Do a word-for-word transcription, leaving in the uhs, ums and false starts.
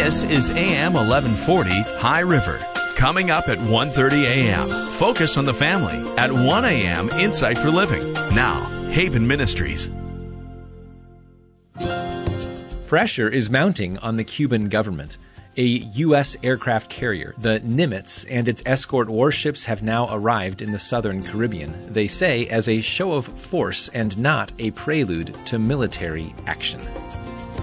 This is A M eleven forty High River. Coming up at one thirty a.m., Focus on the Family. At one a.m., Insight for Living. Now, Haven Ministries. Pressure is mounting on the Cuban government. A U S aircraft carrier, the Nimitz, and its escort warships have now arrived in the southern Caribbean, they say as a show of force and not a prelude to military action.